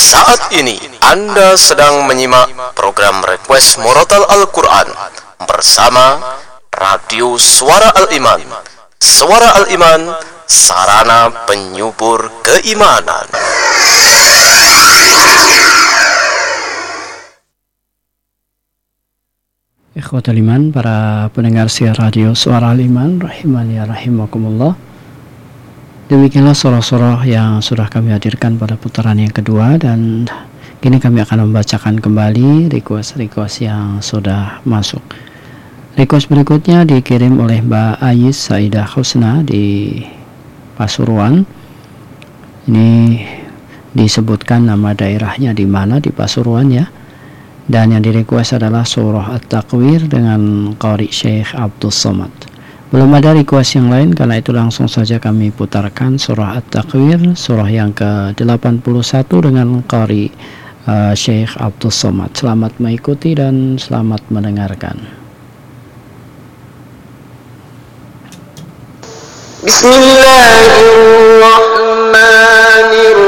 Saat ini Anda sedang menyimak program Request Murotal Al-Quran bersama Radio Suara Al-Iman. Suara Al-Iman, sarana penyubur keimanan. Ikhwatul iman, para pendengar siar radio Suara Al-Iman, rahimani ya rahimakumullah. Demikianlah surah-surah yang sudah kami hadirkan pada putaran yang kedua, dan kini kami akan membacakan kembali request-request yang sudah masuk. Request berikutnya dikirim oleh Mbak Ayis Saidah Husna di Pasuruan. Ini disebutkan nama daerahnya di mana di Pasuruan ya. Dan yang direquest adalah surah At-Takwir dengan Qari Syekh Abdul Somad. Belum ada request yang lain, karena itu langsung saja kami putarkan surah At-Takwir, surah yang ke-81 dengan Qari Syekh Abdul Somad. Selamat mengikuti dan selamat mendengarkan. Bismillahirrahmanirrahim.